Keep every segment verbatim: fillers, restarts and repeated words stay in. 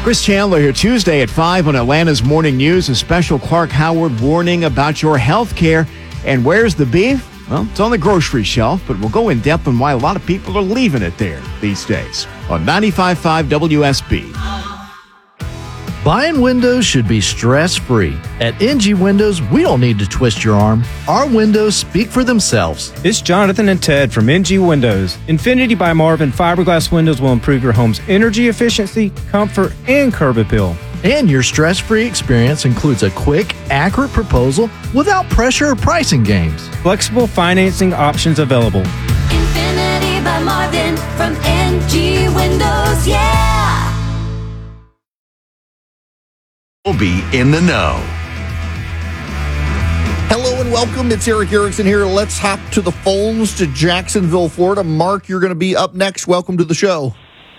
Chris Chandler here, Tuesday at five on Atlanta's Morning News. A special Clark Howard warning about your health care. And where's the beef? Well, it's on the grocery shelf, but we'll go in depth on why a lot of people are leaving it there these days on ninety-five point five W S B. Buying windows should be stress-free. At N G Windows, we don't need to twist your arm. Our windows speak for themselves. It's Jonathan and Ted from N G Windows. Infinity by Marvin fiberglass windows will improve your home's energy efficiency, comfort, and curb appeal. And your stress-free experience includes a quick, accurate proposal without pressure or pricing games. Flexible financing options available. Infinity by Marvin from N G Windows, yeah! We'll be in the know. Hello and welcome. It's Eric Erickson here. Let's hop to the phones to Jacksonville, Florida. Mark, you're going to be up next. Welcome to the show.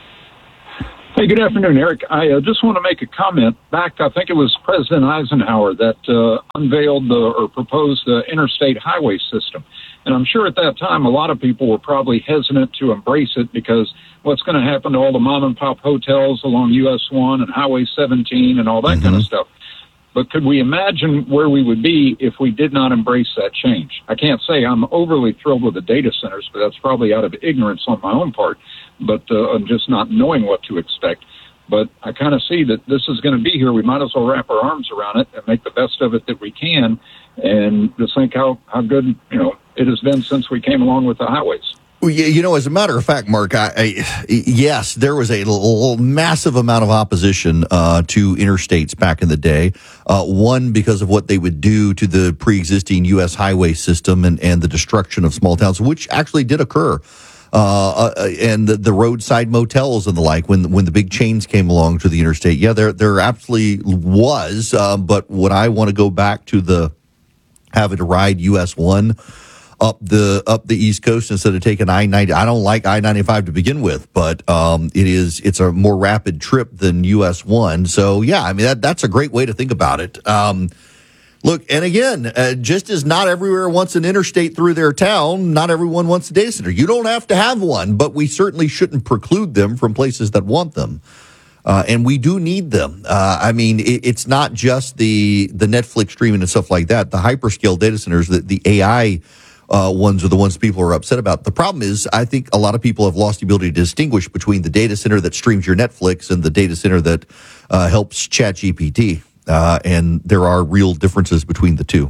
Hey, good afternoon, Eric. I uh, just want to make a comment. Back, I think it was President Eisenhower that uh, unveiled the, or proposed the interstate highway system. And I'm sure at that time, a lot of people were probably hesitant to embrace it because what's going to happen to all the mom and pop hotels along U S one and Highway seventeen and all that mm-hmm. kind of stuff. But could we imagine where we would be if we did not embrace that change? I can't say I'm overly thrilled with the data centers, but that's probably out of ignorance on my own part, but uh, just not knowing what to expect. But I kind of see that this is going to be here. We might as well wrap our arms around it and make the best of it that we can, and just think how, how good, you know, it has been since we came along with the highways. Well, you know, as a matter of fact, Mark, I, I, yes, there was a little, massive amount of opposition uh, to interstates back in the day. Uh, one, because of what they would do to the pre-existing U S highway system and, and the destruction of small towns, which actually did occur. Uh, uh, and the, the roadside motels and the like, when when the big chains came along to the interstate, yeah, there there absolutely was. Uh, but when I want to go back to the having to ride U S one up the up the East Coast instead of taking I ninety, I don't like I ninety-five to begin with, but um, it is it's a more rapid trip than U S one. So yeah, I mean that that's a great way to think about it. Um, Look, and again, uh, just as not everywhere wants an interstate through their town, not everyone wants a data center. You don't have to have one, but we certainly shouldn't preclude them from places that want them. Uh, and we do need them. Uh, I mean, it, it's not just the the Netflix streaming and stuff like that. The hyperscale data centers, the, the A I uh, ones are the ones people are upset about. The problem is, I think a lot of people have lost the ability to distinguish between the data center that streams your Netflix and the data center that uh, helps ChatGPT. Uh, and there are real differences between the two.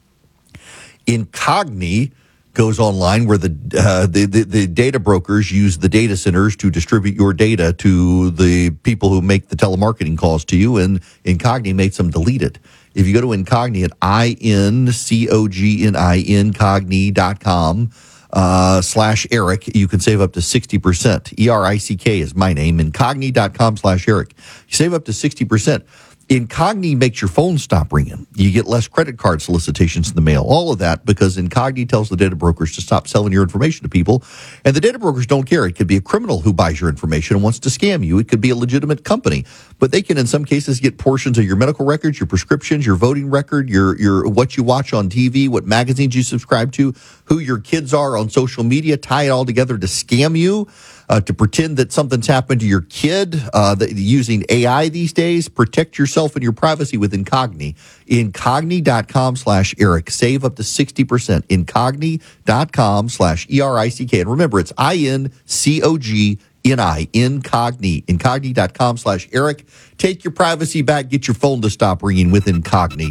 Incogni goes online where the, uh, the, the the data brokers use the data centers to distribute your data to the people who make the telemarketing calls to you, and Incogni makes them delete it. If you go to Incogni at I N C O G N I Incogni dot com uh, slash Eric, you can save up to sixty percent. E R I C K is my name, Incogni dot com slash Eric. You save up to sixty percent. Incogni makes your phone stop ringing. You get less credit card solicitations in the mail. All of that because Incogni tells the data brokers to stop selling your information to people. And the data brokers don't care. It could be a criminal who buys your information and wants to scam you. It could be a legitimate company. But they can, in some cases, get portions of your medical records, your prescriptions, your voting record, your your what you watch on T V, what magazines you subscribe to, who your kids are on social media, tie it all together to scam you. Uh, to pretend that something's happened to your kid, uh, the, using A I these days. Protect yourself and your privacy with Incogni. Incogni dot com slash Eric. Save up to sixty percent. Incogni dot com slash E R I C K. And remember, it's I N C O G N I. Incogni. Incogni dot com slash Eric. Take your privacy back. Get your phone to stop ringing with Incogni.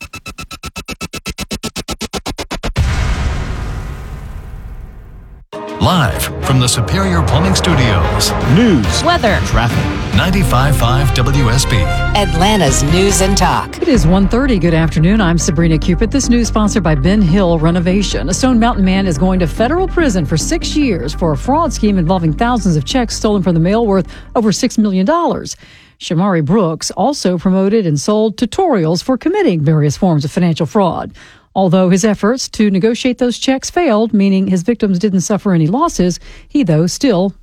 Live from the Superior Plumbing Studios. News, weather, traffic. ninety-five point five W S B. Atlanta's News and Talk. It is one thirty. Good afternoon. I'm Sabrina Cupid. This news sponsored by Ben Hill Renovation. A Stone Mountain man is going to federal prison for six years for a fraud scheme involving thousands of checks stolen from the mail worth over six million dollars. Shamari Brooks also promoted and sold tutorials for committing various forms of financial fraud. Although his efforts to negotiate those checks failed, meaning his victims didn't suffer any losses, he, though, still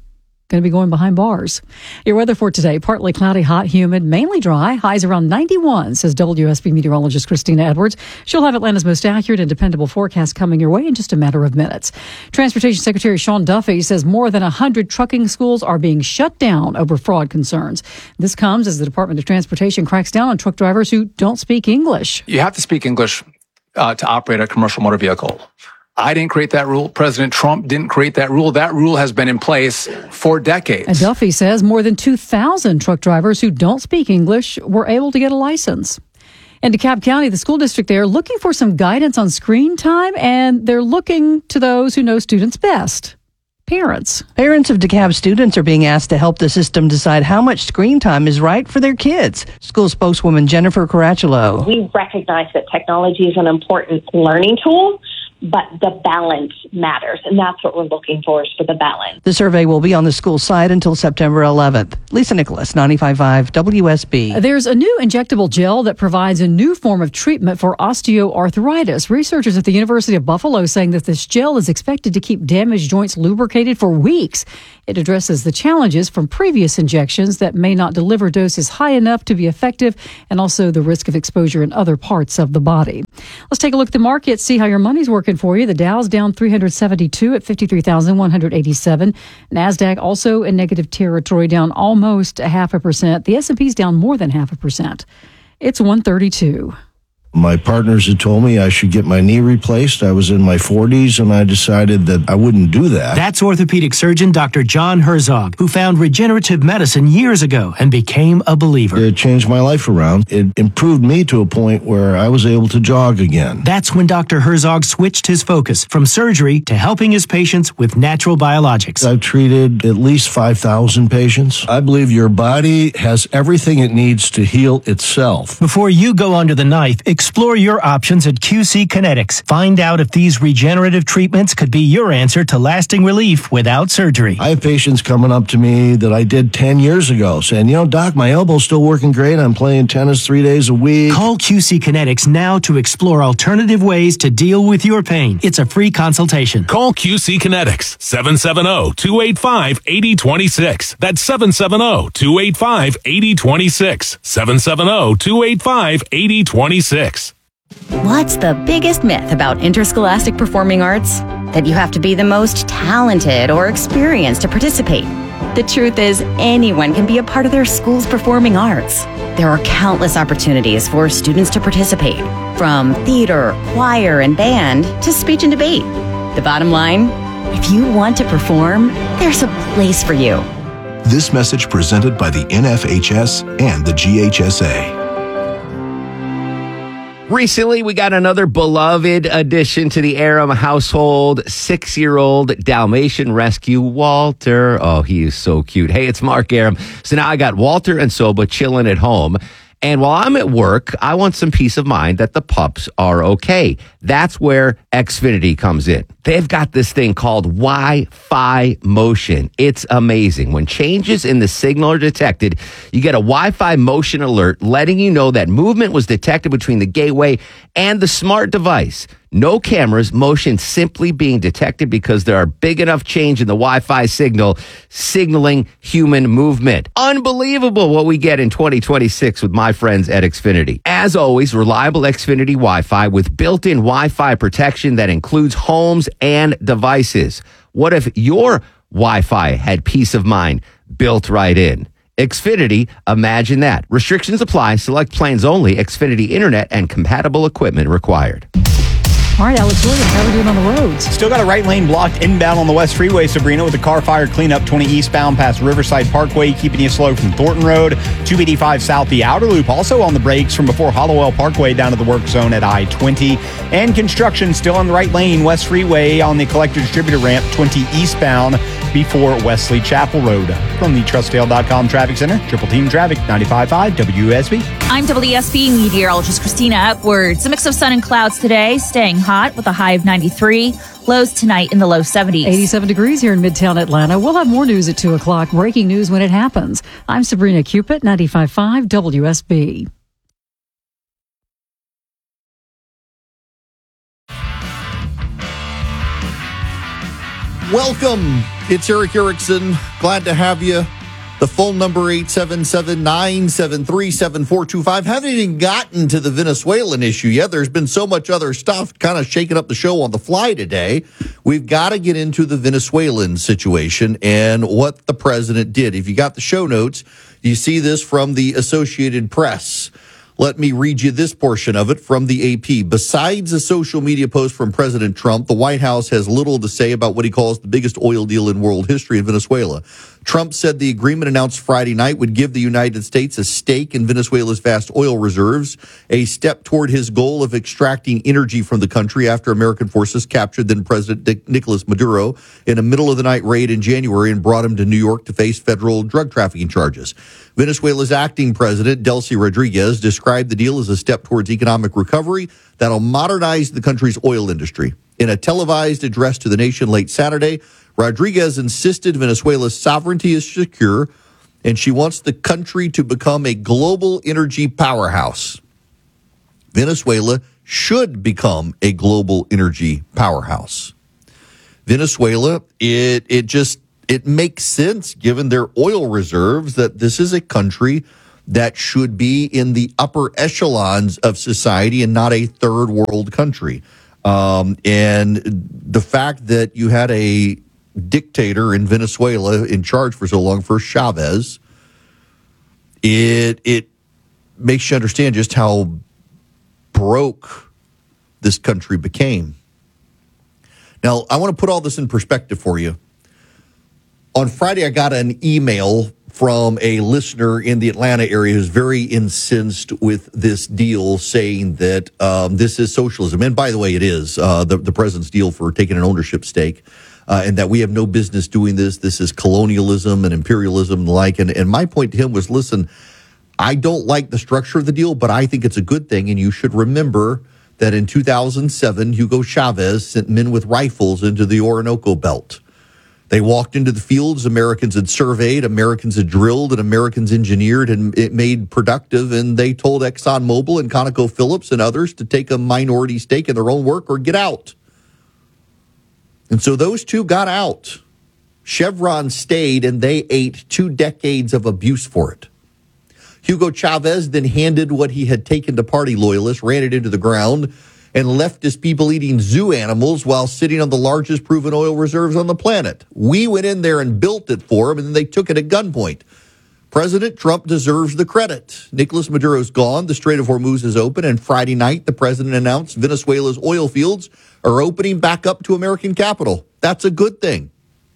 going to be going behind bars. Your weather for today, partly cloudy, hot, humid, mainly dry. Highs around ninety-one, says W S B meteorologist Christina Edwards. She'll have Atlanta's most accurate and dependable forecast coming your way in just a matter of minutes. Transportation Secretary Sean Duffy says more than one hundred trucking schools are being shut down over fraud concerns. This comes as the Department of Transportation cracks down on truck drivers who don't speak English. You have to speak English uh, to operate a commercial motor vehicle. I didn't create that rule. President Trump didn't create that rule. That rule has been in place for decades. And Duffy says more than two thousand truck drivers who don't speak English were able to get a license. In DeKalb County, the school district there looking for some guidance on screen time, and they're looking to those who know students best. Parents. Parents of DeKalb students are being asked to help the system decide how much screen time is right for their kids. School spokeswoman Jennifer Caracciolo. We recognize that technology is an important learning tool, but the balance matters, and that's what we're looking for, is for the balance. The survey will be on the school site until September eleventh. Lisa Nicholas, ninety-five point five W S B. There's a new injectable gel that provides a new form of treatment for osteoarthritis. Researchers at the University of Buffalo saying that this gel is expected to keep damaged joints lubricated for weeks. It addresses the challenges from previous injections that may not deliver doses high enough to be effective, and also the risk of exposure in other parts of the body. Let's take a look at the market, see how your money's working for you. The Dow's down three hundred seventy-two at fifty-three thousand one hundred eighty-seven. NASDAQ also in negative territory, down almost a half a percent. The S and P's down more than half a percent. It's one thirty-two. My partners had told me I should get my knee replaced. I was in my forties, and I decided that I wouldn't do that. That's orthopedic surgeon Doctor John Herzog, who found regenerative medicine years ago and became a believer. It changed my life around. It improved me to a point where I was able to jog again. That's when Doctor Herzog switched his focus from surgery to helping his patients with natural biologics. I've treated at least five thousand patients. I believe your body has everything it needs to heal itself. Before you go under the knife, explore your options at Q C Kinetics. Find out if these regenerative treatments could be your answer to lasting relief without surgery. I have patients coming up to me that I did ten years ago saying, you know, Doc, my elbow's still working great. I'm playing tennis three days a week. Call Q C Kinetics now to explore alternative ways to deal with your pain. It's a free consultation. Call Q C Kinetics, seven seven zero, two eight five, eight zero two six. That's seven seven zero, two eight five, eight zero two six. seven seven zero, two eight five, eight zero two six. What's the biggest myth about interscholastic performing arts? That you have to be the most talented or experienced to participate. The truth is, anyone can be a part of their school's performing arts. There are countless opportunities for students to participate, from theater, choir, and band to speech and debate. The bottom line, if you want to perform, there's a place for you. This message presented by the N F H S and the G H S A. Recently, we got another beloved addition to the Aram household, six-year-old Dalmatian rescue, Walter. Oh, he is so cute. Hey, it's Mark Aram. So now I got Walter and Soba chilling at home. And while I'm at work, I want some peace of mind that the pups are okay. That's where Xfinity comes in. They've got this thing called Wi-Fi motion. It's amazing. When changes in the signal are detected, you get a Wi-Fi motion alert letting you know that movement was detected between the gateway and the smart device. No cameras, motion simply being detected because there are big enough change in the Wi-Fi signal signaling human movement. Unbelievable what we get in twenty twenty-six with my friends at Xfinity. As always, reliable Xfinity Wi-Fi with built-in Wi-Fi protection that includes homes and devices. What if your Wi-Fi had peace of mind built right in? Xfinity, imagine that. Restrictions apply. Select plans only. Xfinity Internet and compatible equipment required. All right, Alex Williams, how are we doing on the roads? Still got a right lane blocked inbound on the West Freeway, Sabrina, with a car fire cleanup twenty eastbound past Riverside Parkway, keeping you slow from Thornton Road. two eighty-five south, the outer loop, also on the brakes from before Hollowell Parkway down to the work zone at I twenty. And construction still on the right lane, West Freeway on the collector distributor ramp, twenty eastbound before Wesley Chapel Road. From the Trustdale dot com Traffic Center, Triple Team Traffic, ninety-five point five W S B. I'm W S B meteorologist Christina Upwards. A mix of sun and clouds today, staying hot with a high of ninety-three. Lows tonight in the low seventies. eighty-seven degrees here in Midtown Atlanta. We'll have more news at two o'clock. Breaking news when it happens. I'm Sabrina Cupid, ninety-five point five W S B. welcome. It's Eric Erickson. Glad to have you. The phone number eight seven seven, nine seven three, seven four two five. Haven't even gotten to the Venezuelan issue yet. There's been so much other stuff kind of shaking up the show on the fly today. We've got to get into the Venezuelan situation and what the president did. If you got the show notes, you see this from the Associated Press. Let me read you this portion of it from the A P. Besides a social media post from President Trump, the White House has little to say about what he calls the biggest oil deal in world history in Venezuela. Trump said the agreement announced Friday night would give the United States a stake in Venezuela's vast oil reserves, a step toward his goal of extracting energy from the country after American forces captured then President Nicolas Maduro in a middle-of-the-night raid in January and brought him to New York to face federal drug trafficking charges. Venezuela's acting president, Delcy Rodriguez, described the deal as a step towards economic recovery that'll modernize the country's oil industry. In a televised address to the nation late Saturday, Rodriguez insisted Venezuela's sovereignty is secure, and she wants the country to become a global energy powerhouse. Venezuela should become a global energy powerhouse. Venezuela, it it just it makes sense given their oil reserves that this is a country that should be in the upper echelons of society and not a third world country. Um, and the fact that you had a dictator in Venezuela in charge for so long, first Chavez, it it makes you understand just how broke this country became. Now, I want to put all this in perspective for you. On Friday, I got an email from a listener in the Atlanta area who's very incensed with this deal, saying that um, this is socialism. And by the way, it is uh, the, the president's deal for taking an ownership stake. Uh, and that we have no business doing this. This is colonialism and imperialism and the like. And, and my point to him was, listen, I don't like the structure of the deal, but I think it's a good thing. And you should remember that in two thousand seven, Hugo Chavez sent men with rifles into the Orinoco Belt. They walked into the fields. Americans had surveyed, Americans had drilled, and Americans engineered and it made productive. And they told ExxonMobil and ConocoPhillips and others to take a minority stake in their own work or get out. And so those two got out. Chevron stayed, and they ate two decades of abuse for it. Hugo Chavez then handed what he had taken to party loyalists, ran it into the ground, and left his people eating zoo animals while sitting on the largest proven oil reserves on the planet. We went in there and built it for them, and then they took it at gunpoint. President Trump deserves the credit. Nicolas Maduro's gone. The Strait of Hormuz is open, and Friday night, the president announced Venezuela's oil fields are opening back up to American capital. That's a good thing.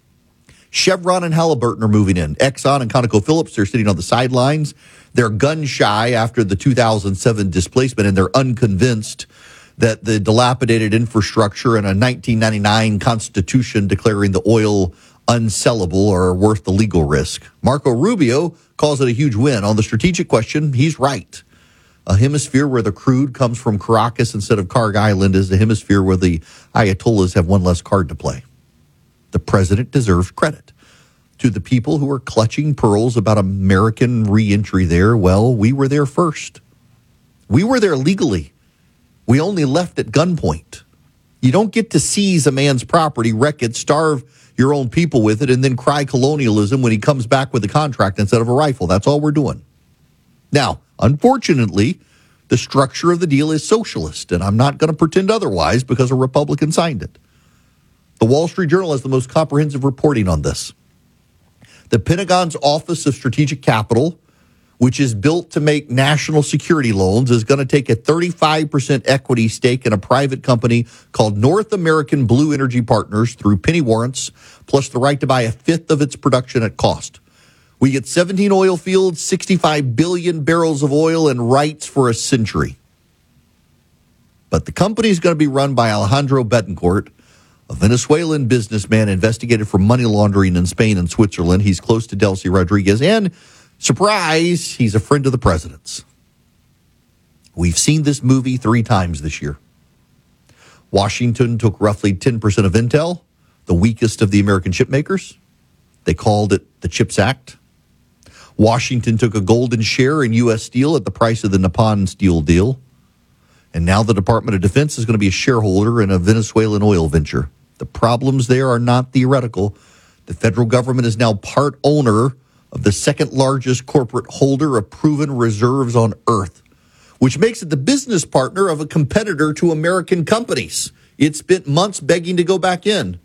Chevron and Halliburton are moving in. Exxon and ConocoPhillips, they're sitting on the sidelines. They're gun shy after the two thousand seven displacement, and they're unconvinced that the dilapidated infrastructure and a nineteen ninety-nine constitution declaring the oil unsellable are worth the legal risk. Marco Rubio calls it a huge win. On the strategic question, he's right. A hemisphere where the crude comes from Caracas instead of Kharg Island is a hemisphere where the Ayatollahs have one less card to play. The president deserves credit. To the people who are clutching pearls about American reentry there, well, we were there first. We were there legally. We only left at gunpoint. You don't get to seize a man's property, wreck it, starve your own people with it, and then cry colonialism when he comes back with a contract instead of a rifle. That's all we're doing. Now, unfortunately, the structure of the deal is socialist, and I'm not going to pretend otherwise because a Republican signed it. The Wall Street Journal has the most comprehensive reporting on this. The Pentagon's Office of Strategic Capital, which is built to make national security loans, is going to take a thirty-five percent equity stake in a private company called North American Blue Energy Partners through penny warrants, plus the right to buy a fifth of its production at cost. We get seventeen oil fields, sixty-five billion barrels of oil, and rights for a century. But the company is going to be run by Alejandro Betancourt, a Venezuelan businessman investigated for money laundering in Spain and Switzerland. He's close to Delcy Rodriguez, and surprise, he's a friend of the president's. We've seen this movie three times this year. Washington took roughly ten percent of Intel, the weakest of the American chip makers. They called it the CHIPS Act. Washington took a golden share in U S Steel at the price of the Nippon Steel deal. And now the Department of Defense is going to be a shareholder in a Venezuelan oil venture. The problems there are not theoretical. The federal government is now part owner of the second largest corporate holder of proven reserves on Earth, which makes it the business partner of a competitor to American companies. It spent months begging to go back in.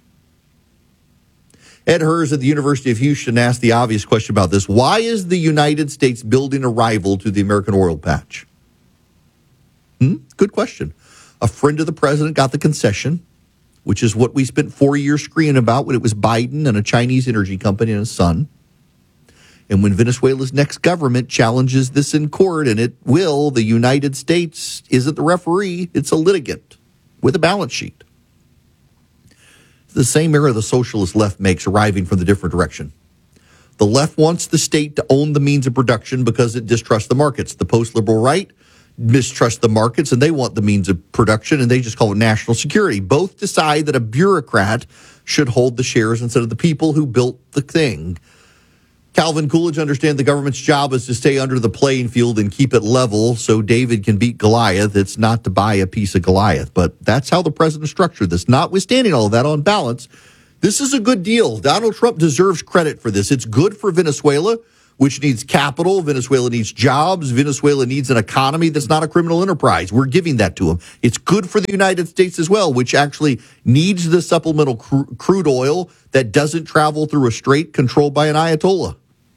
Ed Hers at the University of Houston asked the obvious question about this. Why is the United States building a rival to the American oil patch? Hmm? Good question. A friend of the president got the concession, which is what we spent four years screaming about when it was Biden and a Chinese energy company and his son. And when Venezuela's next government challenges this in court, and it will, the United States isn't the referee, it's a litigant with a balance sheet. It's the same error the socialist left makes arriving from the different direction. The left wants the state to own the means of production because it distrusts the markets. The post-liberal right mistrusts the markets, and they want the means of production, and they just call it national security. Both decide that a bureaucrat should hold the shares instead of the people who built the thing. Calvin Coolidge understands the government's job is to stay under the playing field and keep it level so David can beat Goliath. It's not to buy a piece of Goliath. But that's how the president structured this. Notwithstanding all of that, on balance, this is a good deal. Donald Trump deserves credit for this. It's good for Venezuela, which needs capital. Venezuela needs jobs. Venezuela needs an economy that's not a criminal enterprise. We're giving that to them. It's good for the United States as well, which actually needs the supplemental cr- crude oil that doesn't travel through a strait controlled by an Ayatollah.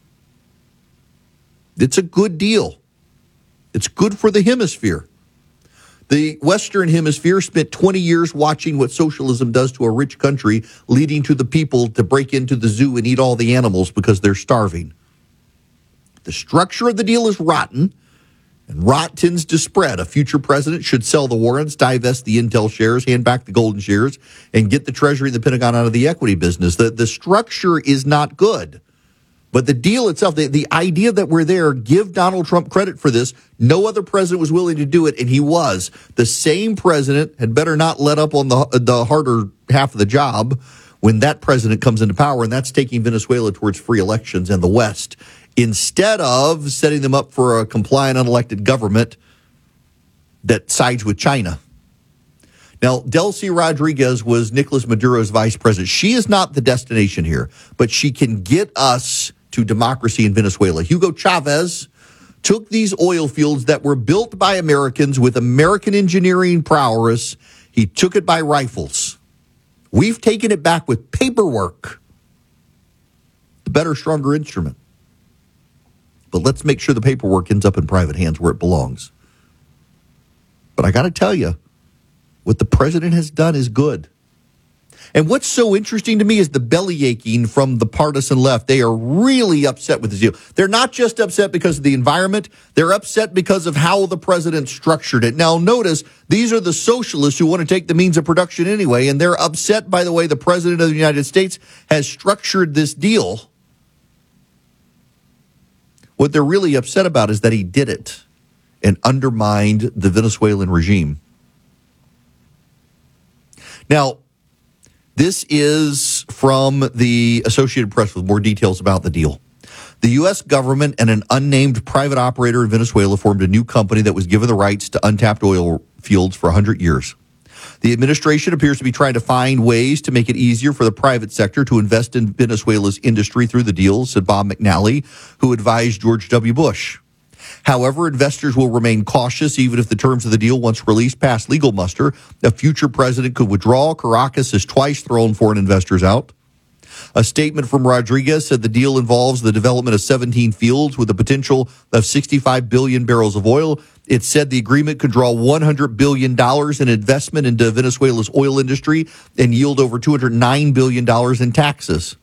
It's a good deal. It's good for the hemisphere. The Western Hemisphere spent twenty years watching what socialism does to a rich country, leading to the people to break into the zoo and eat all the animals because they're starving. The structure of the deal is rotten, and rot tends to spread. A future president should sell the warrants, divest the Intel shares, hand back the golden shares, and get the Treasury and the Pentagon out of the equity business. The, the structure is not good. But the deal itself, the, the idea that we're there, give Donald Trump credit for this. No other president was willing to do it, and he was. The same president had better not let up on the, the harder half of the job when that president comes into power, and that's taking Venezuela towards free elections in the West, instead of setting them up for a compliant, unelected government that sides with China. Now, Delcy Rodriguez was Nicolas Maduro's vice president. She is not the destination here, but she can get us to democracy in Venezuela. Hugo Chavez took these oil fields that were built by Americans with American engineering prowess. He took it by rifles. We've taken it back with paperwork. The better, stronger instrument. But let's make sure the paperwork ends up in private hands where it belongs. But I got to tell you, what the president has done is good. And what's so interesting to me is the belly aching from the partisan left. They are really upset with this deal. They're not just upset because of the environment. They're upset because of how the president structured it. Now, notice, these are the socialists who want to take the means of production anyway, and they're upset by the way the president of the United States has structured this deal. What they're really upset about is that he did it and undermined the Venezuelan regime. Now, this is from the Associated Press with more details about the deal. The U S government and an unnamed private operator in Venezuela formed a new company that was given the rights to untapped oil fields for one hundred years. The administration appears to be trying to find ways to make it easier for the private sector to invest in Venezuela's industry through the deal, said Bob McNally, who advised George W. Bush. However, investors will remain cautious even if the terms of the deal, once released, pass legal muster. A future president could withdraw. Caracas has twice thrown foreign investors out. A statement from Rodriguez said the deal involves the development of seventeen fields with a potential of sixty-five billion barrels of oil. It said the agreement could draw one hundred billion dollars in investment into Venezuela's oil industry and yield over two hundred nine billion dollars in taxes.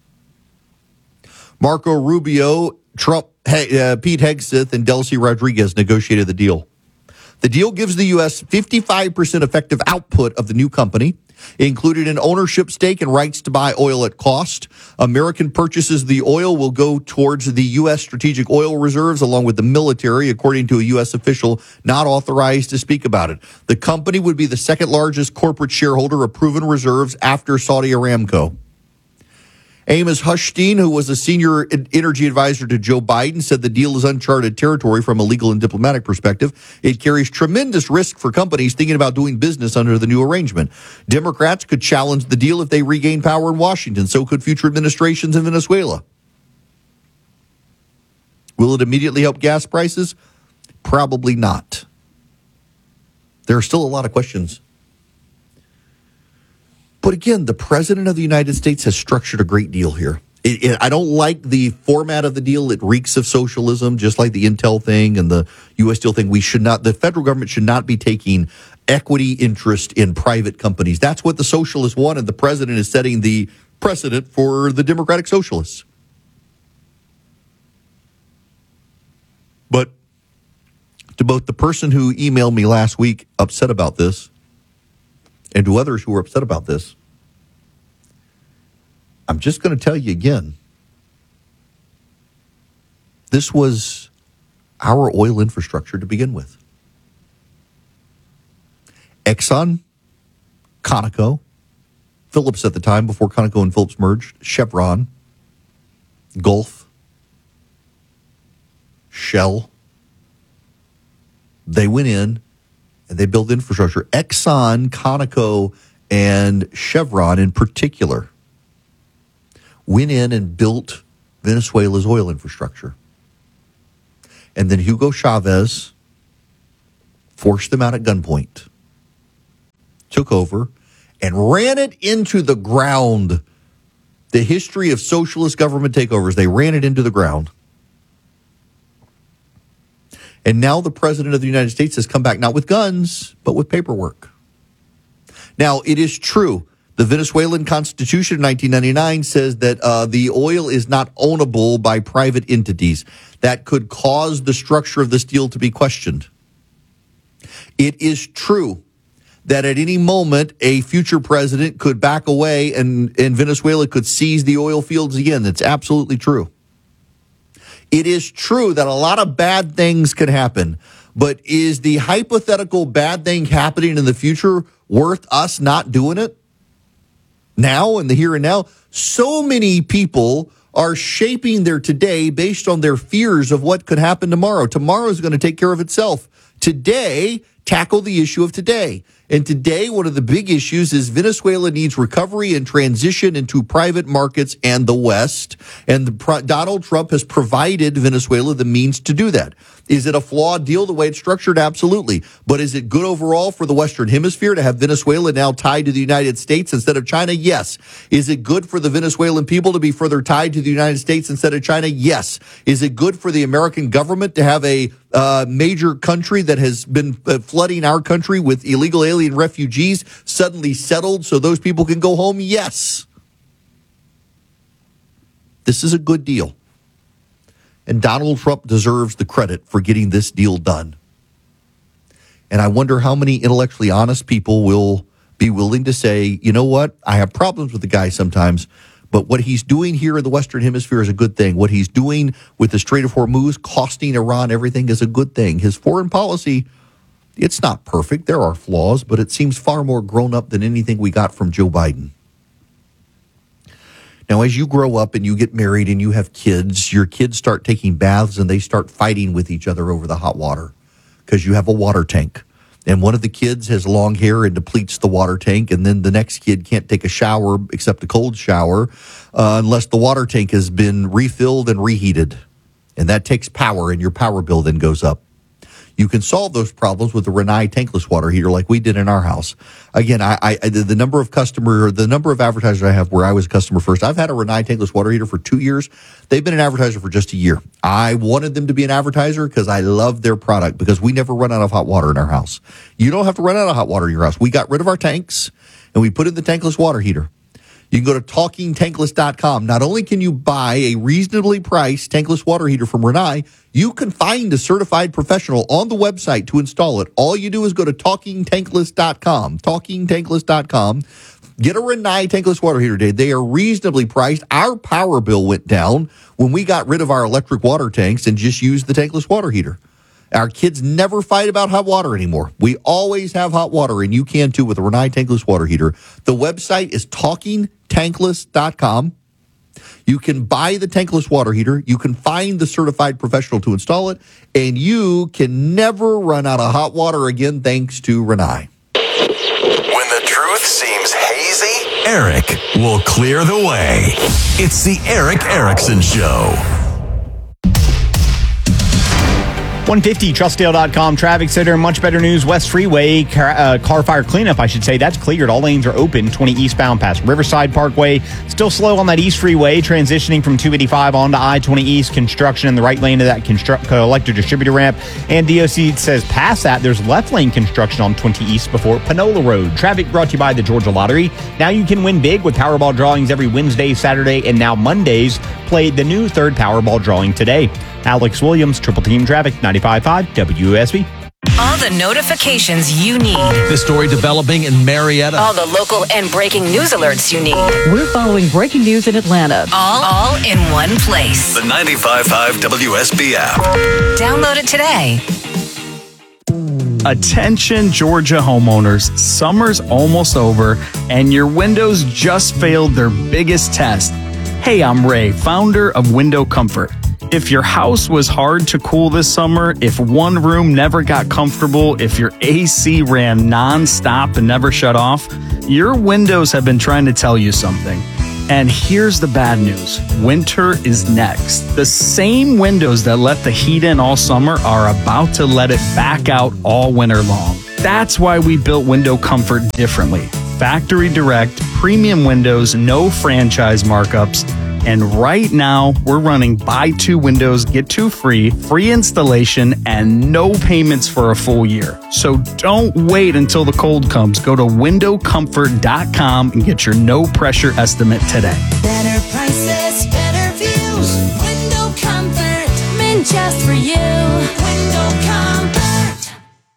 Marco Rubio, Trump, uh, Pete Hegseth, and Delcy Rodriguez negotiated the deal. The deal gives the U S fifty-five percent effective output of the new company, included an ownership stake and rights to buy oil at cost. American purchases of the oil will go towards the U S strategic oil reserves along with the military, according to a U S official not authorized to speak about it. The company would be the second largest corporate shareholder of proven reserves after Saudi Aramco. Amos Hushstein, who was a senior energy advisor to Joe Biden, said the deal is uncharted territory from a legal and diplomatic perspective. It carries tremendous risk for companies thinking about doing business under the new arrangement. Democrats could challenge the deal if they regain power in Washington. So could future administrations in Venezuela. Will it immediately help gas prices? Probably not. There are still a lot of questions. But again, the president of the United States has structured a great deal here. It, it, I don't like the format of the deal. It reeks of socialism, just like the Intel thing and the U S Steel thing. We should not, the federal government should not be taking equity interest in private companies. That's what the socialists want, and the president is setting the precedent for the democratic socialists. But to both the person who emailed me last week upset about this, and to others who are upset about this, I'm just going to tell you again, this was our oil infrastructure to begin with. Exxon, Conoco, Phillips at the time, before Conoco and Phillips merged, Chevron, Gulf, Shell. They went in and they built infrastructure. Exxon, Conoco, and Chevron in particular went in and built Venezuela's oil infrastructure. And then Hugo Chavez forced them out at gunpoint, took over, and ran it into the ground. The history of socialist government takeovers, they ran it into the ground. And now the president of the United States has come back, not with guns, but with paperwork. Now, it is true. The Venezuelan Constitution of nineteen ninety-nine says that uh, the oil is not ownable by private entities. That could cause the structure of this deal to be questioned. It is true that at any moment, a future president could back away and, and Venezuela could seize the oil fields again. That's absolutely true. It is true that a lot of bad things could happen, but is the hypothetical bad thing happening in the future worth us not doing it? Now, in the here and now, so many people are shaping their today based on their fears of what could happen tomorrow. Tomorrow is going to take care of itself. Today, tackle the issue of today. And today, one of the big issues is Venezuela needs recovery and transition into private markets and the West. And the, Donald Trump has provided Venezuela the means to do that. Is it a flawed deal the way it's structured? Absolutely. But is it good overall for the Western Hemisphere to have Venezuela now tied to the United States instead of China? Yes. Is it good for the Venezuelan people to be further tied to the United States instead of China? Yes. Is it good for the American government to have a uh, major country that has been uh, flooding our country with illegal alien refugees suddenly settled so those people can go home? Yes. This is a good deal. And Donald Trump deserves the credit for getting this deal done. And I wonder how many intellectually honest people will be willing to say, you know what, I have problems with the guy sometimes, but what he's doing here in the Western Hemisphere is a good thing. What he's doing with the Strait of Hormuz, costing Iran everything, is a good thing. His foreign policy, it's not perfect. There are flaws, but it seems far more grown up than anything we got from Joe Biden. Now, as you grow up and you get married and you have kids, your kids start taking baths and they start fighting with each other over the hot water because you have a water tank. And one of the kids has long hair and depletes the water tank, and then the next kid can't take a shower except a cold shower uh, unless the water tank has been refilled and reheated. And that takes power, and your power bill then goes up. You can solve those problems with the Rinnai tankless water heater like we did in our house. Again, I, I the number of customer, the number of advertisers I have where I was a customer first, I've had a Rinnai tankless water heater for two years. They've been an advertiser for just a year. I wanted them to be an advertiser because I love their product, because we never run out of hot water in our house. You don't have to run out of hot water in your house. We got rid of our tanks and we put in the tankless water heater. You can go to talking tankless dot com. Not only can you buy a reasonably priced tankless water heater from Rinnai, you can find a certified professional on the website to install it. All you do is go to talking tankless dot com. talking tankless dot com. Get a Rinnai tankless water heater today. They are reasonably priced. Our power bill went down when we got rid of our electric water tanks and just used the tankless water heater. Our kids never fight about hot water anymore. We always have hot water, and you can too with a Rinnai tankless water heater. The website is talking tankless dot com. You can buy the tankless water heater. You can find the certified professional to install it, and you can never run out of hot water again thanks to Rinnai. When the truth seems hazy, Eric will clear the way. It's the Eric Erickson Show. one fifty trustdale dot com traffic center. Much better news. West Freeway car, uh, car fire cleanup, I should say. That's cleared. All lanes are open. twenty eastbound past Riverside Parkway. Still slow on that East Freeway, transitioning from two eighty-five onto I twenty East. Construction in the right lane of that construct, collector distributor ramp. And D O C says past that, there's left lane construction on twenty East before Panola Road. Traffic brought to you by the Georgia Lottery. Now you can win big with Powerball drawings every Wednesday, Saturday, and now Mondays. Play the new third Powerball drawing today. Alex Williams, Triple Team Traffic, ninety-five point five W S B. All the notifications you need. The story developing in Marietta. All the local and breaking news alerts you need. We're following breaking news in Atlanta. All, all in one place. The ninety-five point five W S B app. Download it today. Attention Georgia homeowners, summer's almost over and your windows just failed their biggest test. Hey, I'm Ray, founder of Window Comfort. If your house was hard to cool this summer, if one room never got comfortable, if your A C ran nonstop and never shut off, your windows have been trying to tell you something. And here's the bad news. Winter is next. The same windows that let the heat in all summer are about to let it back out all winter long. That's why we built Window Comfort differently. Factory direct, premium windows, no franchise markups. And right now, we're running buy two windows, get two free, free installation, and no payments for a full year. So don't wait until the cold comes. Go to window comfort dot com and get your no pressure estimate today. Better prices, better views. Window Comfort, meant just for you. Window Comfort.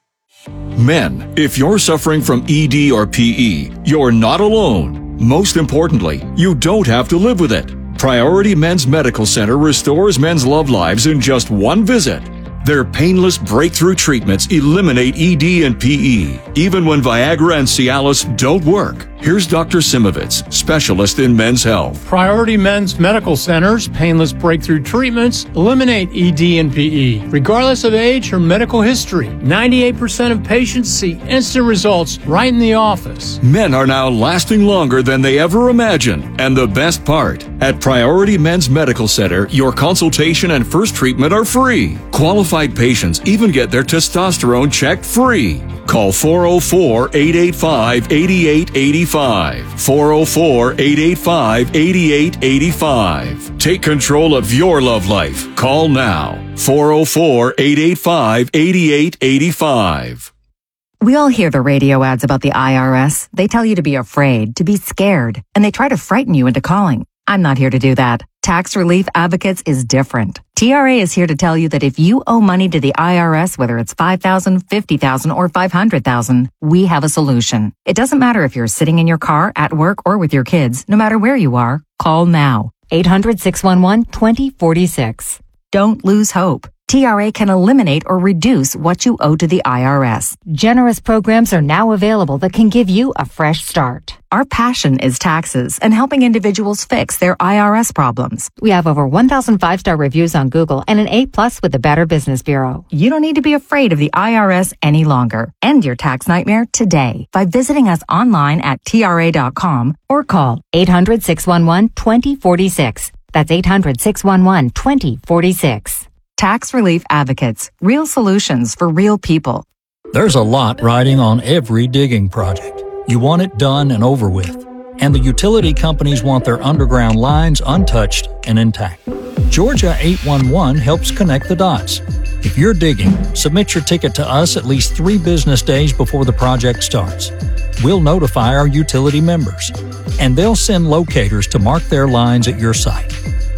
Men, if you're suffering from E D or P E, you're not alone. Most importantly, you don't have to live with it. Priority Men's Medical Center restores men's love lives in just one visit. Their painless breakthrough treatments eliminate E D and P E, even when Viagra and Cialis don't work. Here's Doctor Simovitz, specialist in men's health. Priority Men's Medical Center's painless breakthrough treatments eliminate E D and P E, regardless of age or medical history. ninety-eight percent of patients see instant results right in the office. Men are now lasting longer than they ever imagined. And the best part, at Priority Men's Medical Center, your consultation and first treatment are free. Qualified patients even get their testosterone checked free. Call four oh four, eight eight five, eight eight eight five. four oh four, eight eight five, eight eight eight five. Take control of your love life. Call now. four oh four, eight eight five, eight eight eight five. We all hear the radio ads about the I R S. They tell you to be afraid, to be scared, and they try to frighten you into calling. I'm not here to do that. Tax Relief Advocates is different. T R A is here to tell you that if you owe money to the I R S, whether it's five thousand dollars, fifty thousand dollars, or five hundred thousand dollars, we have a solution. It doesn't matter if you're sitting in your car, at work, or with your kids. No matter where you are, call now. eight hundred, six one one, two oh four six. Don't lose hope. T R A can eliminate or reduce what you owe to the I R S. Generous programs are now available that can give you a fresh start. Our passion is taxes and helping individuals fix their I R S problems. We have over one thousand five-star reviews on Google and an A plus with the Better Business Bureau. You don't need to be afraid of the I R S any longer. End your tax nightmare today by visiting us online at T R A dot com or call eight hundred, six one one, two oh four six. That's eight hundred, six one one, two oh four six. Tax Relief Advocates. Real solutions for real people. There's a lot riding on every digging project. You want it done and over with. And the utility companies want their underground lines untouched and intact. Georgia eight one one helps connect the dots. If you're digging, submit your ticket to us at least three business days before the project starts. We'll notify our utility members, and they'll send locators to mark their lines at your site.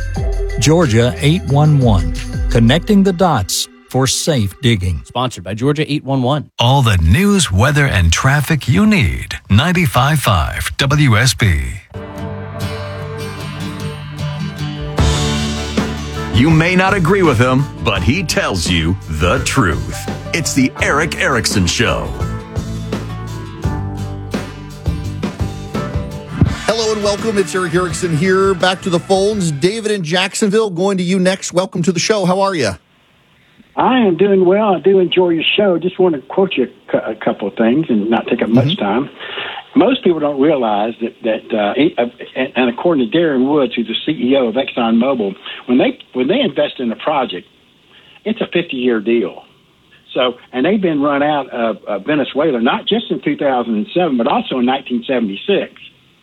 Georgia eight one one. Connecting the dots for safe digging. Sponsored by Georgia eight one one. All the news, weather, and traffic you need. ninety-five point five W S B. You may not agree with him, but he tells you the truth. It's the Eric Erickson Show. Hello and welcome. It's Eric Erickson here. Back to the phones. David in Jacksonville, going to you next. Welcome to the show. How are you? I am doing well. I do enjoy your show. Just want to quote you a couple of things and not take up much mm-hmm. time. Most people don't realize that, that uh, and according to Darren Woods, who's the C E O of ExxonMobil, when they when they invest in a project, it's a fifty-year deal. So, and they've been run out of uh, Venezuela, not just in two thousand seven, but also in nineteen seventy-six.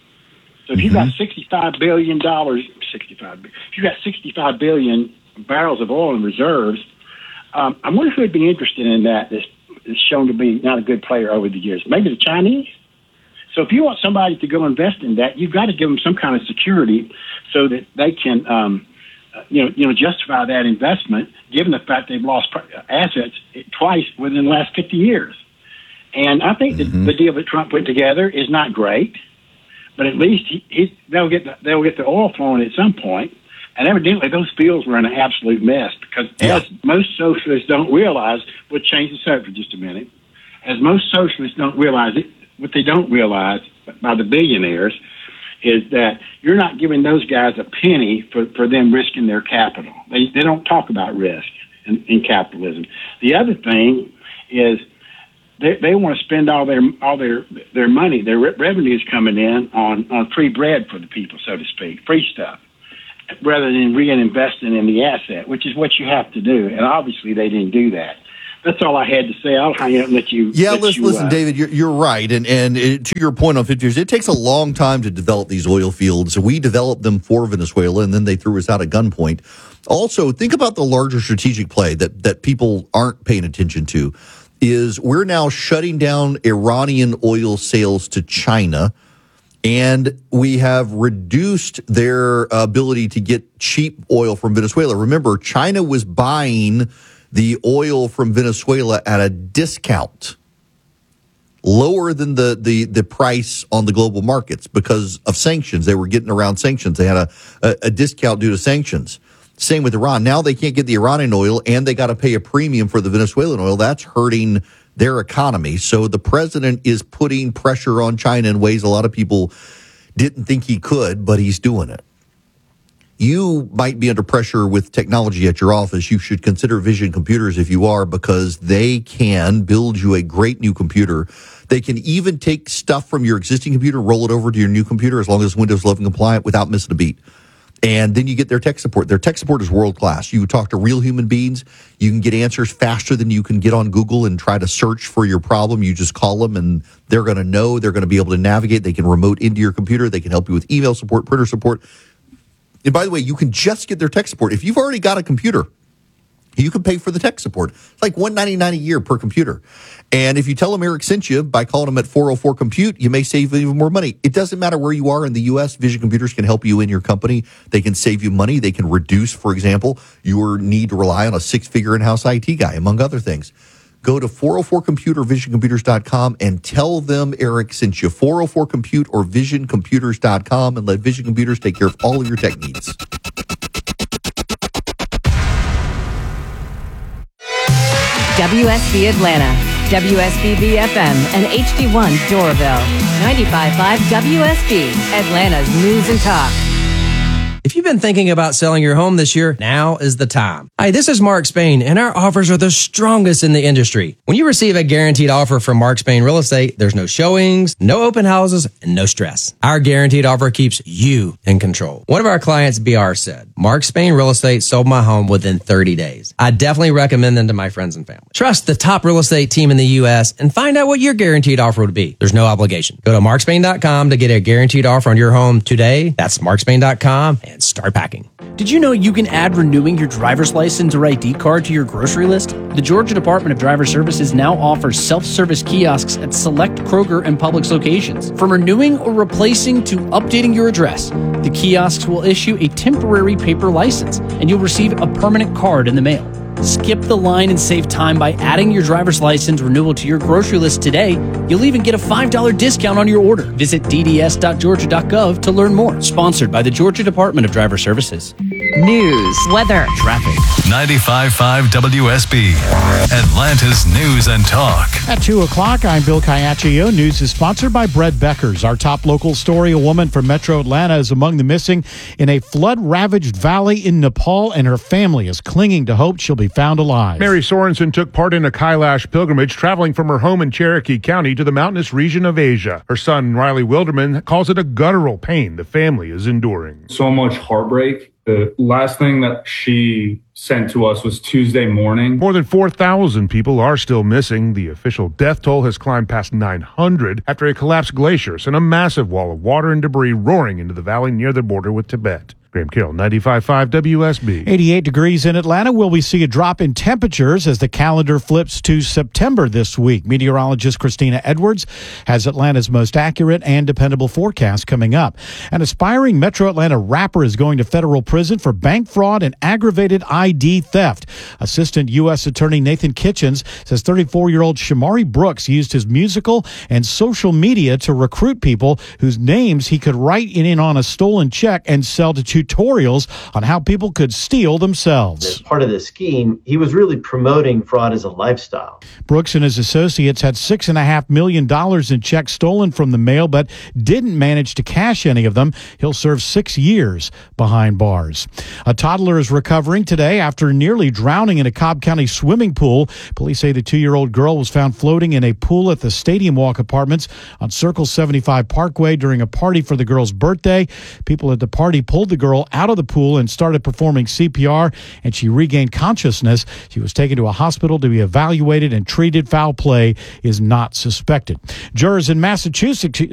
So if you've got sixty-five billion dollars, sixty-five, if you've got sixty-five billion barrels of oil in reserves, um, I wonder who would be interested in that that's, that's shown to be not a good player over the years. Maybe the Chinese? So if you want somebody to go invest in that, you've got to give them some kind of security so that they can, um, you know, you know, justify that investment, given the fact they've lost assets twice within the last fifty years. And I think mm-hmm. that the deal that Trump put together is not great. But at least he, he, they'll get the, they'll get the oil flowing at some point. And evidently those fields were in an absolute mess because yeah. as most socialists don't realize, we'll change the subject for just a minute, as most socialists don't realize it, what they don't realize by the billionaires is that you're not giving those guys a penny for, for them risking their capital. They, they don't talk about risk in, in capitalism. The other thing is, They they want to spend all their all their their money, their re- revenues coming in on, on free bread for the people, so to speak, free stuff, rather than reinvesting in the asset, which is what you have to do. And obviously, they didn't do that. That's all I had to say. I'll hang out and let you. Yeah, let listen, you, listen uh, David, you're, you're right. And and it, to your point on fifty years, it takes a long time to develop these oil fields. We developed them for Venezuela, and then they threw us out at gunpoint. Also, think about the larger strategic play that that people aren't paying attention to. Is we're now shutting down Iranian oil sales to China, and we have reduced their ability to get cheap oil from Venezuela. Remember, China was buying the oil from Venezuela at a discount, lower than the, the, the price on the global markets because of sanctions. They were getting around sanctions. They had a, a, a discount due to sanctions. Same with Iran. Now they can't get the Iranian oil, and they got to pay a premium for the Venezuelan oil. That's hurting their economy. So the president is putting pressure on China in ways a lot of people didn't think he could, but he's doing it. You might be under pressure with technology at your office. You should consider Vision Computers if you are, because they can build you a great new computer. They can even take stuff from your existing computer, roll it over to your new computer as long as Windows eleven compliant without missing a beat. And then you get their tech support. Their tech support is world-class. You talk to real human beings. You can get answers faster than you can get on Google and try to search for your problem. You just call them, and they're going to know. They're going to be able to navigate. They can remote into your computer. They can help you with email support, printer support. And by the way, you can just get their tech support. If you've already got a computer, you can pay for the tech support. It's like one hundred ninety-nine dollars a year per computer. And if you tell them Eric sent you by calling them at four oh four compute, you may save even more money. It doesn't matter where you are in the U S. Vision Computers can help you in your company. They can save you money. They can reduce, for example, your need to rely on a six-figure in-house I T guy, among other things. Go to four oh four compute or vision computers dot com and tell them Eric sent you. four oh four compute or vision computers dot com, and let Vision Computers take care of all of your tech needs. W S B Atlanta, W S B B F M, and H D one Doraville. ninety-five point five W S B, Atlanta's News and Talk. If you've been thinking about selling your home this year, now is the time. Hi, this is Mark Spain, and our offers are the strongest in the industry. When you receive a guaranteed offer from Mark Spain Real Estate, there's no showings, no open houses, and no stress. Our guaranteed offer keeps you in control. One of our clients, B R, said, Mark Spain Real Estate sold my home within thirty days. I definitely recommend them to my friends and family. Trust the top real estate team in the U S and find out what your guaranteed offer would be. There's no obligation. Go to mark spain dot com to get a guaranteed offer on your home today. That's mark spain dot com and start packing. Did you know you can add renewing your driver's license or I D card to your grocery list? The Georgia Department of Driver Services now offers self-service kiosks at select Kroger and Publix locations. From renewing or replacing to updating your address, the kiosks will issue a temporary paper license, and you'll receive a permanent card in the mail. Skip the line and save time by adding your driver's license renewal to your grocery list today. You'll even get a five dollars discount on your order. Visit d d s dot georgia dot gov to learn more. Sponsored by the Georgia Department of Driver Services. News. Weather. Traffic. ninety-five point five W S B, Atlanta's News and Talk. At two o'clock, I'm Bill Caiaccio. News is sponsored by Bread Beckers. Our top local story, a woman from Metro Atlanta is among the missing in a flood-ravaged valley in Nepal, and her family is clinging to hope she'll be found alive. Mary Sorensen took part in a Kailash pilgrimage, traveling from her home in Cherokee County to the mountainous region of Asia. Her son, Riley Wilderman, calls it a guttural pain the family is enduring. So much heartbreak. The last thing that she sent to us was Tuesday morning. More than four thousand people are still missing. The official death toll has climbed past nine hundred after a collapsed glacier sent a massive wall of water and debris roaring into the valley near the border with Tibet. Graham Carroll, ninety-five point five W S B. eighty-eight degrees in Atlanta. Will we see a drop in temperatures as the calendar flips to September this week? Meteorologist Christina Edwards has Atlanta's most accurate and dependable forecast coming up. An aspiring Metro Atlanta rapper is going to federal prison for bank fraud and aggravated I D theft. Assistant U S Attorney Nathan Kitchens says thirty-four-year-old Shamari Brooks used his musical and social media to recruit people whose names he could write in on a stolen check and sell to tutorials on how people could steal themselves. As part of the scheme, he was really promoting fraud as a lifestyle. Brooks and his associates had six and a half million dollars in checks stolen from the mail, but didn't manage to cash any of them. He'll serve six years behind bars. A toddler is recovering today after nearly drowning in a Cobb County swimming pool. Police say the two-year-old girl was found floating in a pool at the Stadium Walk Apartments on Circle seventy-five Parkway during a party for the girl's birthday. People at the party pulled the girl out of the pool and started performing C P R, and she regained consciousness. She was taken to a hospital to be evaluated and treated. Foul play is not suspected. Jurors in Massachusetts